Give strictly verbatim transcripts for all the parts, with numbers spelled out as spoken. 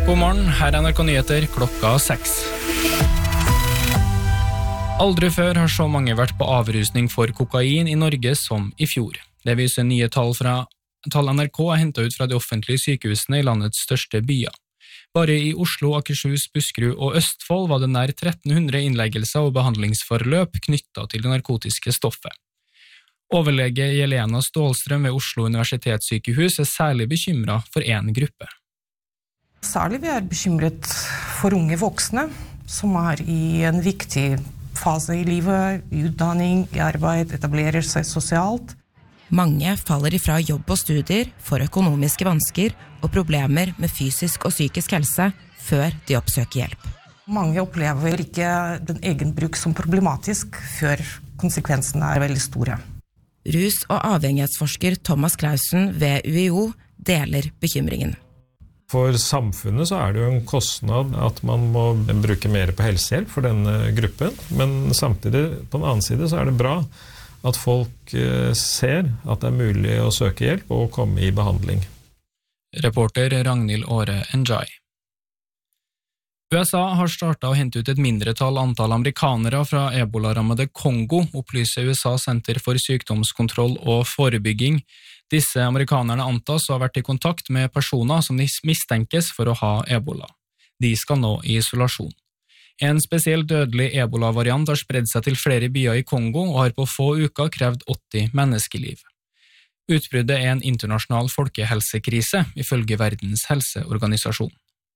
God morgen, her er N R K Nyheter klokka seks. Aldri før har så mange vært på avrusning for kokain i Norge som i fjor. Det viser nye tall fra tall N R K er hentet ut fra de offentlige sykehusene i landets største byer. Bare i Oslo, Akershus, Buskerud og Østfold var det nær tretten hundre innleggelser og behandlingsforløp knyttet til det narkotiske stoffet. Overlege Jelena Stålstrøm ved Oslo Universitetssykehus er særlig bekymret for en gruppe. Særlig vi er bekymret for unge voksne, som er i en viktig fase i livet, i utdanning, i arbeid, etablerer seg sosialt. Mange faller ifra jobb og studier, får økonomiske vansker og problemer med fysisk og psykisk helse før de oppsøker hjelp. Mange opplever ikke den egen bruk som problematisk før konsekvensene er veldig store. Rus- og avhengighetsforsker Thomas Clausen ved U I O deler bekymringen. For samfunnet så er det jo en kostnad at man må bruke mer på helsehjelp for denne gruppen, men samtidig på den annen side så er det bra at folk ser at det er mulig å søke hjelp og komme i behandling. Reporter Ragnhild Åre Njai. U S A har startet å hente ut et mindretall antall amerikanere fra ebola-rammede Kongo, opplyser U S A Senter for sykdomskontroll og forebygging. Disse amerikanerne antas å ha vært i kontakt med personer som mistenkes for å ha ebola. De skal nå i isolasjon. En spesielt dødelig ebola-variant har spredd seg til flere byer i Kongo og har på få uker krevd åtti menneskeliv. Utbruddet er en internasjonal folkehelsekrise, ifølge Verdens helseorganisasjon.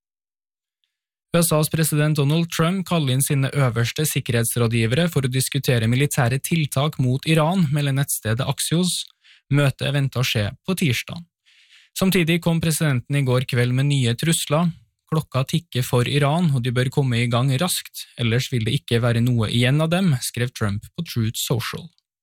U S A's president Donald Trump kaller inn sine øverste sikkerhetsrådgivere for å diskutere militære tiltak mot Iran, melder nettstedet Axios. Møtet er ventet å skje på tirsdag. Samtidig kom presidenten i går kveld med nye trusler. Klokka tikker for Iran, og de bør komme i gang raskt, ellers vil det ikke være noe igjen av dem, skrev Trump på Truth Social.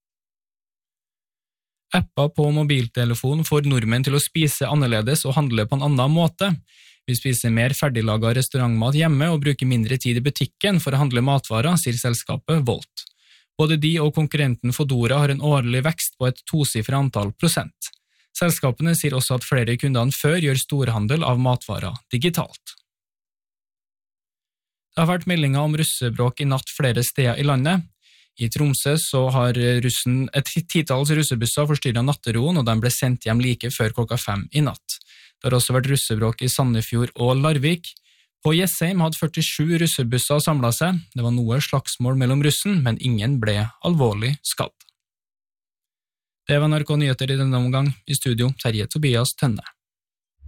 Apper på mobiltelefon får nordmenn til å spise annerledes og handle på en annen måte. Vi spiser mer ferdiglaget restaurantmat hjemme og bruker mindre tid i butikken for å handle matvarer, sier selskapet Volt. Både de og konkurrenten Fodora har en årlig vekst på et tosifret antall prosent. Selskapene sier også at flere kunder enn før gjør storhandel av matvarer digitalt. Det har vært meldinger om russebråk i natt flere steder i landet. I Tromsø så har russen, et titalls russebusser forstyrret natteroen, og de ble sendt hjem like før klokka fem i natt. Det har også vært russebråk i Sandefjord og Larvik. På Jessheim hadde førtisju russebusser samlet seg. Det var noe slagsmål mellom russen, men ingen ble alvorlig skadd. Det var N R K Nyheter i denne omgang. I studio, Terje Tobias Tønne.